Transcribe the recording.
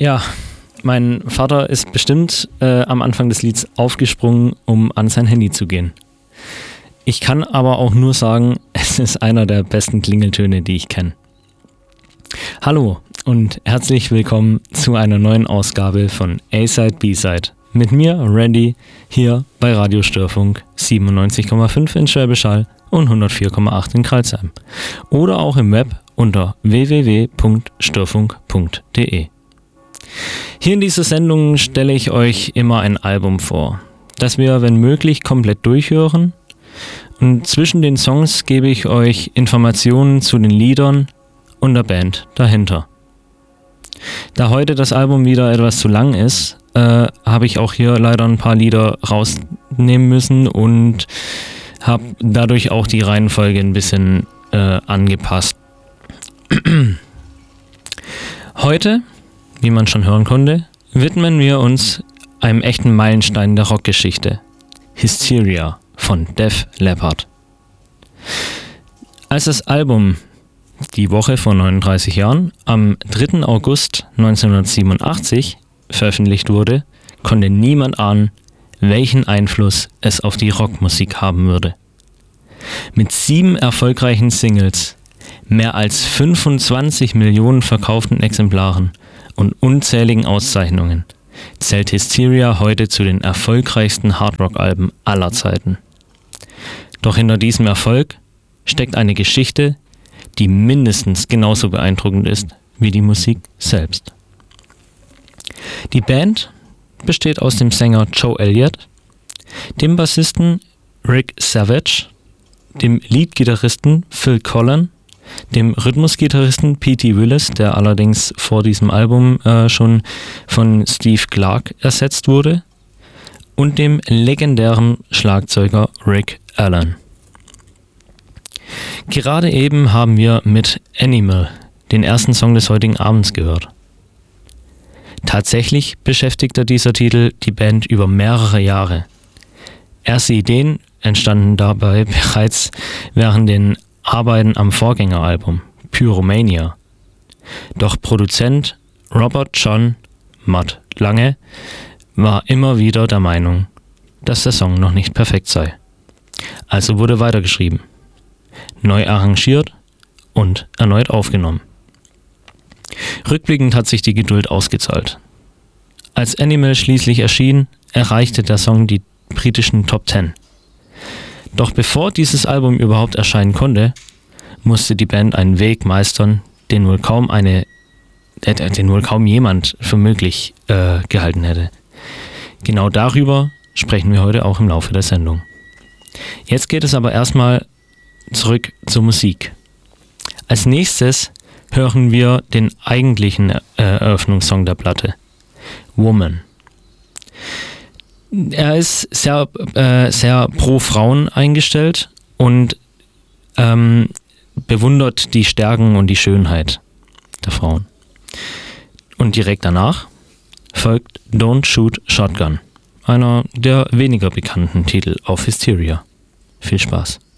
Ja, mein Vater ist bestimmt am Anfang des Lieds aufgesprungen, um an sein Handy zu gehen. Ich kann aber auch nur sagen, es ist einer der besten Klingeltöne, die ich kenne. Hallo und herzlich willkommen zu einer neuen Ausgabe von A-Side, B-Side. Mit mir, Randy, hier bei Radio Störfunk 97,5 in Schwäbisch Hall und 104,8 in Crailsheim. Oder auch im Web unter www.störfunk.de. Hier in dieser Sendung stelle ich euch immer ein Album vor, das wir, wenn möglich, komplett durchhören. Und zwischen den Songs gebe ich euch Informationen zu den Liedern und der Band dahinter. Da heute das Album wieder etwas zu lang ist, habe ich auch hier leider ein paar Lieder rausnehmen müssen und habe dadurch auch die Reihenfolge ein bisschen angepasst. Heute, wie man schon hören konnte, widmen wir uns einem echten Meilenstein der Rockgeschichte, Hysteria von Def Leppard. Als das Album die Woche vor 39 Jahren am 3. August 1987 veröffentlicht wurde, konnte niemand ahnen, welchen Einfluss es auf die Rockmusik haben würde. Mit 7 erfolgreichen Singles, mehr als 25 Millionen verkauften Exemplaren und unzähligen Auszeichnungen zählt Hysteria heute zu den erfolgreichsten Hardrock-Alben aller Zeiten. Doch hinter diesem Erfolg steckt eine Geschichte, die mindestens genauso beeindruckend ist wie die Musik selbst. Die Band besteht aus dem Sänger Joe Elliott, dem Bassisten Rick Savage, dem Leadgitarristen Phil Collen, dem Rhythmusgitarristen Petey Willis, der allerdings vor diesem Album schon von Steve Clark ersetzt wurde, und dem legendären Schlagzeuger Rick Allen. Gerade eben haben wir mit Animal den ersten Song des heutigen Abends gehört. Tatsächlich beschäftigte dieser Titel die Band über mehrere Jahre. Erste Ideen entstanden dabei bereits während den Arbeiten am Vorgängeralbum Pyromania. Doch Produzent Robert John Mudd Lange war immer wieder der Meinung, dass der Song noch nicht perfekt sei. Also wurde weitergeschrieben, neu arrangiert und erneut aufgenommen. Rückblickend hat sich die Geduld ausgezahlt. Als Animal schließlich erschien, erreichte der Song die britischen Top 10. Doch bevor dieses Album überhaupt erscheinen konnte, musste die Band einen Weg meistern, den wohl kaum jemand für möglich gehalten hätte. Genau darüber sprechen wir heute auch im Laufe der Sendung. Jetzt geht es aber erstmal zurück zur Musik. Als nächstes hören wir den eigentlichen Eröffnungssong der Platte, Woman. Er ist sehr pro Frauen eingestellt und bewundert die Stärken und die Schönheit der Frauen. Und direkt danach folgt Don't Shoot Shotgun, einer der weniger bekannten Titel auf Hysteria. Viel Spaß.